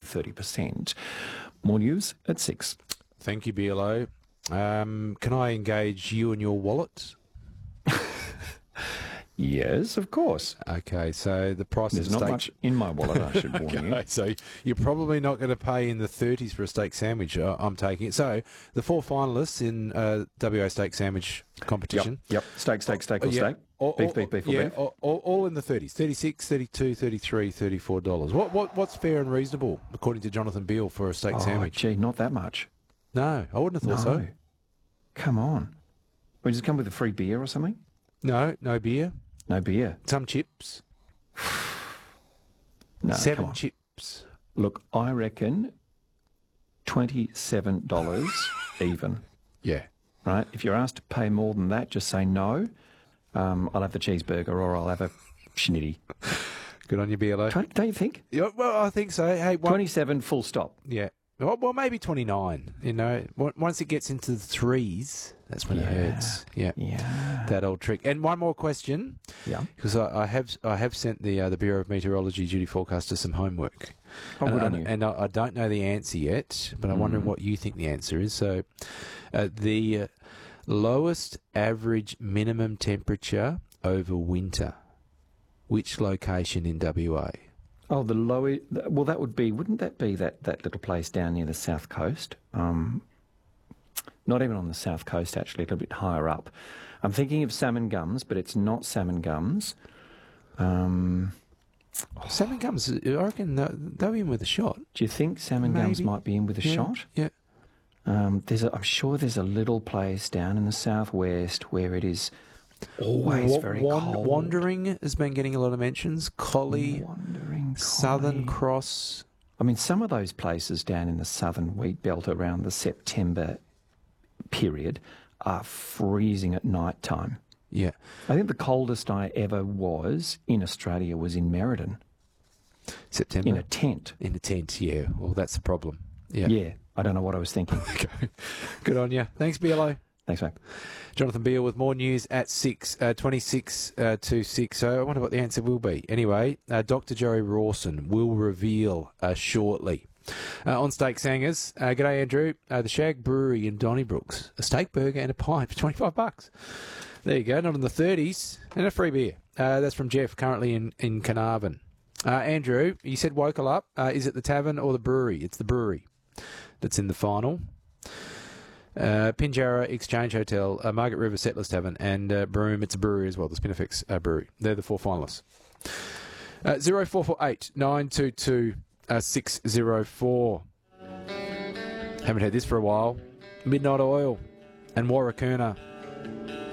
30%. More news at 6. Thank you, BLO. Can I engage you and your wallet? Yes, of course. Okay, so the price There's of not steak... much in my wallet, I should warn you. Okay, so you're probably not going to pay in the 30s for a steak sandwich, I'm taking it. So the 4 finalists in WA steak sandwich competition. Yep. Steak or steak? Beef or beef? All in the 30s. 36, 32, 33, $34. What's fair and reasonable, according to Jonathan Beale, for a steak sandwich? Gee, not that much. No, I wouldn't have thought so. Come on. Does it come with a free beer or something? No beer. No beer. Some chips. No, 7 chips. Look, I reckon $27 even. Yeah. Right? If you're asked to pay more than that, just say no. I'll have the cheeseburger or I'll have a schnitty. Good on you, BLO. Don't you think? Yeah, well, I think so. Hey, 27, full stop. Yeah. Well, maybe 29. You know, once it gets into the 3s, that's when it hurts. Yeah. That old trick. And one more question. Yeah. Because I have sent the Bureau of Meteorology duty forecaster some homework. Good on you. And I don't know the answer yet, but I'm wondering what you think the answer is. So, the lowest average minimum temperature over winter. Which location in WA? Oh, the lower... Well, that would be... Wouldn't that be that little place down near the south coast? Not even on the south coast, actually, a little bit higher up. I'm thinking of Salmon Gums, but it's not Salmon Gums. Salmon Gums, I reckon they'll be in with a shot. Do you think Salmon Gums might be in with a shot? Yeah. I'm sure there's a little place down in the southwest where it is always very cold. Wandering has been getting a lot of mentions. Collie, Southern Cross. I mean, some of those places down in the southern wheat belt around the September period are freezing at night time. Yeah. I think the coldest I ever was in Australia was in Merredin. September? In a tent. In a tent, yeah. Well, that's the problem. Yeah. Yeah. I don't know what I was thinking. Okay. Good on you. Thanks, BLO. Thanks, mate. Jonathan Beale with more news at 6, 26 to 6. So I wonder what the answer will be. Anyway, Dr. Joey Rawson will reveal shortly. On Steak Sangers, g'day Andrew. The Shag Brewery in Donnybrooks. A steak burger and a pint for $25. There you go, not in the 30s. And a free beer. That's from Jeff, currently in Carnarvon. Andrew, you said Wokel Up. Is it the tavern or the brewery? It's the brewery that's in the final. Pinjarra Exchange Hotel, Margaret River Settlers Tavern, and Broome, it's a brewery as well, the Spinifex Brewery. They're the 4 finalists. 0448 922 604. Haven't had this for a while. Midnight Oil and Warracoona.